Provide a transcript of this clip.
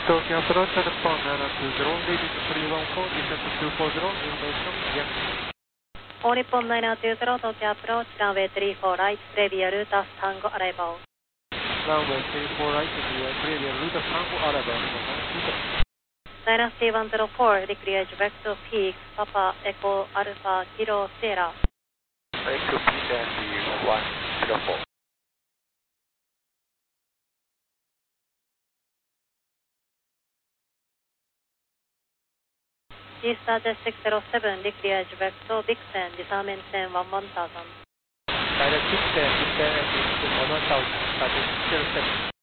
Tokyo approach at upon 920, leading to 314, descent to 240, information, yes. All Nippon 920, Tokyo approach, runway 34 right, Previa Ruta Tango arrival. Runway 34 right, Previa Ruta Tango arrival, 93104, decrease vector peak, Papa Echo Alpha Kilo Sierra. Echo Peak and 104. G-Star Jet 607, decrease vector Vixen, disarmament 10 1000. Direct 610, 10 and 11,000, 607.